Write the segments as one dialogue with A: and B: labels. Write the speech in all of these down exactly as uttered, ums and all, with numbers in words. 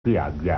A: किया गया।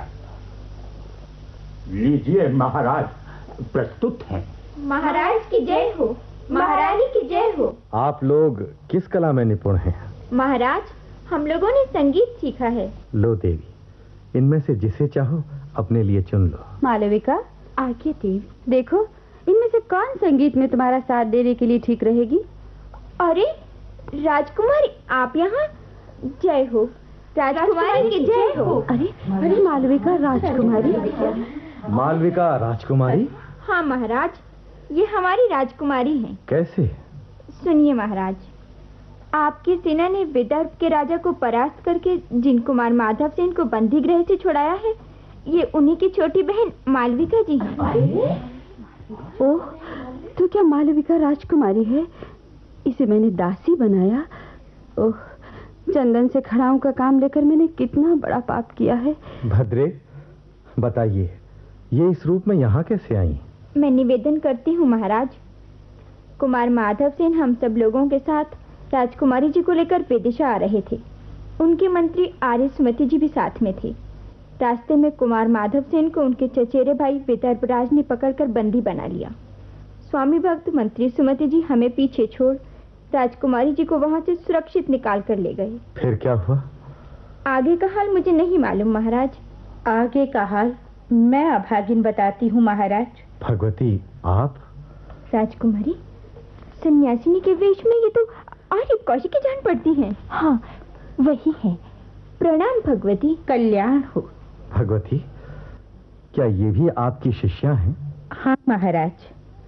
A: लीजिए महाराज, प्रस्तुत हैं।
B: महाराज की जय हो, महारानी की जय हो।
C: आप लोग किस कला में निपुण हैं?
B: महाराज, हम लोगों ने संगीत सीखा है।
C: लो देवी, इनमें से जिसे चाहो अपने लिए चुन लो।
D: मालविका,
B: आज्ञा देवी।
D: देखो इनमें से कौन संगीत में तुम्हारा साथ देने के लिए ठीक रहेगी?
B: अरे राजकुमारी, आप यहाँ? जय हो, राजकुमारी की जय हो।
D: अरे अरे मालविका राजकुमारी।
C: मालविका राजकुमारी?
B: हाँ महाराज, ये हमारी राजकुमारी हैं।
C: कैसे?
B: सुनिए महाराज, आपकी सेना ने विदर्भ के राजा को परास्त करके जिन कुमार माधव सेन को बंदी गृह से छुड़ाया है, ये उन्हीं की छोटी बहन मालविका जी हैं।
D: ओह, तो क्या मालविका राजकुमारी है? इसे मैंने दासी बनाया। ओह, चंदन से खड़ाऊं का काम लेकर मैंने कितना बड़ा पाप किया है।
C: भद्रे, बताइए ये इस रूप में यहाँ कैसे आई?
B: मैं निवेदन करती हूँ महाराज, कुमार माधव सेन हम सब लोगों के साथ राजकुमारी जी को लेकर विदिशा आ रहे थे। उनके मंत्री आर्य सुमति जी भी साथ में थे। रास्ते में कुमार माधव सेन को उनके चचेरे भाई विदर्भराज ने पकड़कर बंदी बना लिया। स्वामी भक्त मंत्री सुमति जी हमें पीछे छोड़ राजकुमारी जी को वहां से सुरक्षित निकाल कर ले गए।
C: फिर क्या हुआ?
B: आगे का हाल मुझे नहीं मालूम महाराज।
E: आगे का हाल मैं अभागिन बताती हूँ महाराज।
C: भगवती, आप?
B: राजकुमारी, सन्यासिनी के वेश में ये तो आर्य कौशिकी जान पड़ती हैं।
E: हाँ, वही है।
B: प्रणाम भगवती।
E: कल्याण हो।
C: भगवती, क्या ये भी आपकी शिष्या हैं?
E: हाँ महाराज,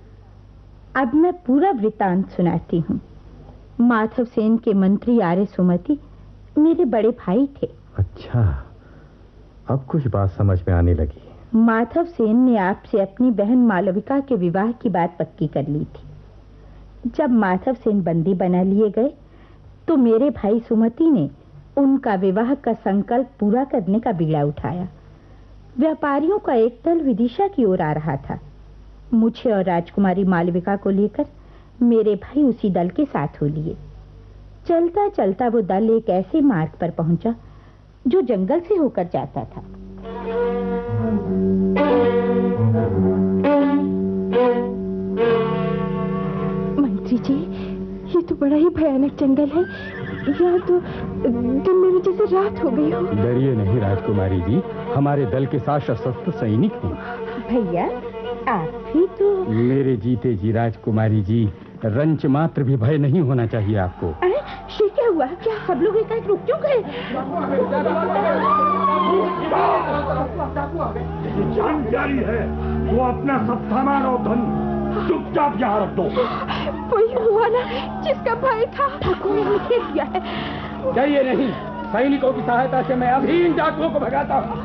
E: अब मैं पूरा वृतांत सुनाती हूँ। माधव सेन के मंत्री आर्य सुमति मेरे बड़े भाई थे।
C: अच्छा, अब कुछ बात समझ में आने लगी।
E: माधव सेन ने आपसे अपनी बहन मालविका के विवाह की बात पक्की कर ली थी। जब माधव सेन बंदी बना लिए गए तो मेरे भाई सुमति ने उनका विवाह का संकल्प पूरा करने का बीड़ा उठाया। व्यापारियों का एक दल विदिशा की ओर आ रहा था। मुझे और राजकुमारी मालविका को लेकर मेरे भाई उसी दल के साथ हो लिए। चलता चलता वो दल एक ऐसे मार्ग पर पहुंचा जो जंगल से होकर जाता था।
B: मंत्री जी, ये तो बड़ा ही भयानक जंगल है। यहाँ तो दिन में जैसे रात हो गई हो।
C: डरिए नहीं राजकुमारी जी, हमारे दल के साथ सशस्त्र सैनिक हैं।
E: भैया, आप भी तो।
C: मेरे जीते जी राजकुमारी जी, रंच मात्र भी भय नहीं होना चाहिए आपको।
E: अरे ये क्या हुआ? क्या सब लोग एकाएक रुक क्यों गए?
A: जान जारी है, वो अपना सब सामान और धन चुपचाप यहाँ रख दो।
B: वही हुआ ना जिसका भाई था।
E: ठाकुर ने हमें घेर दिया है।
C: चाहिए नहीं, सैनिकों की सहायता से मैं अभी इन डाकुओं को भगाता हूँ।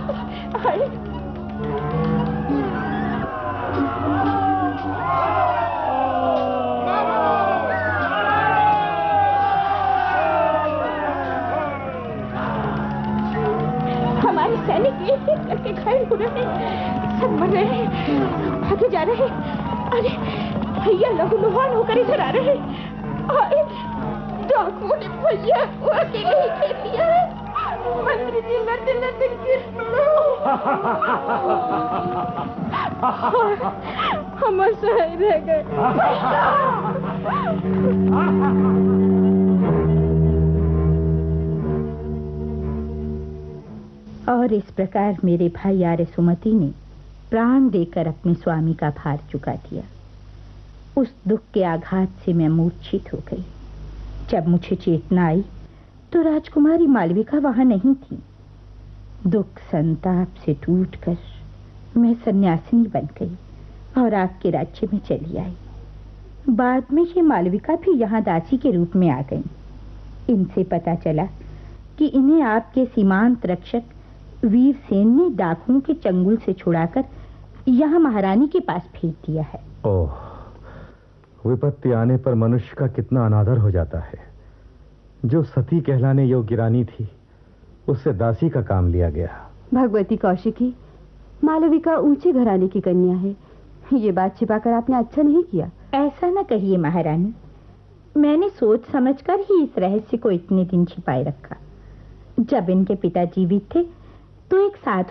B: हमारे सैनिक एक एक करके घायल हो रहे हैं, सब मर रहे हैं, भागे जा रहे हैं। अरे भैया लहू लुहान होकर इधर आ रहे हैं। अरे डाकुओं ने भैया को अकेले ही घेर लिया है। मंत्री जी लड़ते लड़ते गिर पड़े। हम असहाय रह गए।
E: और इस प्रकार मेरे भाई आर्य सुमति ने प्राण देकर अपने स्वामी का भार चुका दिया। उस दुख के आघात से मैं मूर्छित हो गई। जब मुझे चेतना आई तो राजकुमारी मालविका वहां नहीं थी। दुख संताप से टूटकर मैं सन्यासिनी बन गई और आपके राज्य में चली आई। बाद में ये मालविका भी यहाँ दासी के रूप में आ गई। इनसे पता चला कि इन्हें आपके सीमांत रक्षक वीर सेन ने डाकुओं के चंगुल से छुड़ाकर यहाँ महारानी के पास भेज दिया है।
C: ओह, विपत्ति आने पर मनुष्य का कितना अनादर हो जाता है। जो सती कहलाने योग्य रानी थी, उससे दासी का काम लिया गया।
D: भगवती कौशिकी, मालविका ऊंचे घराने की कन्या है। ये बात छिपाकर आपने अच्छा नहीं किया।
E: ऐसा न कहिए महारानी, मैंने सोच समझकर ही इस रहस्य को इतने दिन छिपाए रखा। जब इनके पिता जीवित थे तो एक साधु